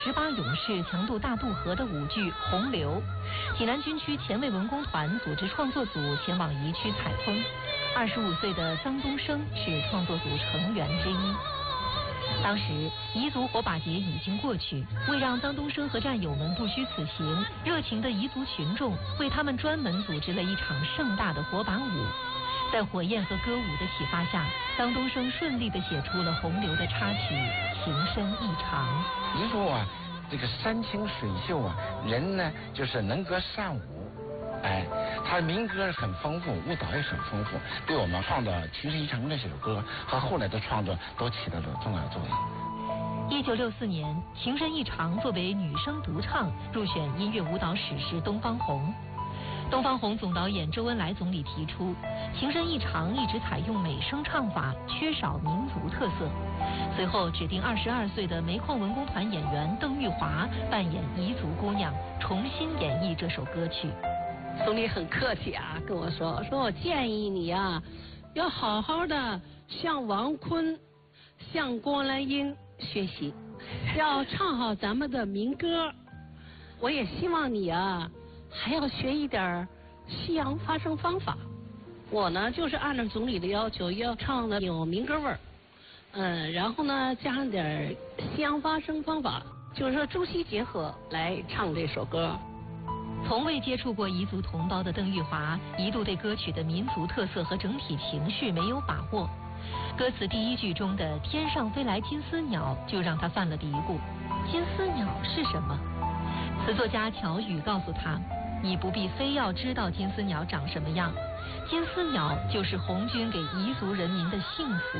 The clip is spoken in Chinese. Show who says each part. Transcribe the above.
Speaker 1: 18勇士强渡大渡河的舞剧《洪流》，济南军区前卫文工团组织创作组前往宜区采风。25岁的臧东升是创作组成员之一。当时彝族火把节已经过去，为让臧东升和战友们不虚此行，热情的彝族群众为他们专门组织了一场盛大的火把舞。在火焰和歌舞的启发下，臧东升顺利地写出了《洪流》的插曲《情深意长》。
Speaker 2: 彝族啊，这个山清水秀啊，人呢就是能歌善舞，他的民歌很丰富，舞蹈也很丰富，对我们创作《情深意长》这首歌和后来的创作都起到了重要作用。
Speaker 1: 1964年，《情深意长》作为女声独唱入选音乐舞蹈史诗东方红。东方红总导演周恩来总理提出，《情深意长》一直采用美声唱法，缺少民族特色。随后指定22岁的煤矿文工团演员邓玉华扮演彝族姑娘，重新演绎这首歌曲。
Speaker 3: 总理很客气啊，跟我说我建议你啊，要好好的向王坤、向郭兰英学习，要唱好咱们的民歌。我也希望你啊，还要学一点西洋发声方法。我呢，就是按照总理的要求，要唱的有民歌味儿，然后呢，加上点西洋发声方法，就是说中西结合来唱这首歌。
Speaker 1: 从未接触过彝族同胞的邓玉华，一度对歌曲的民族特色和整体情绪没有把握。歌词第一句中的"天上飞来金丝鸟"就让他犯了嘀咕。金丝鸟是什么？词作家乔宇告诉他，你不必非要知道金丝鸟长什么样，金丝鸟就是红军给彝族人民的幸福。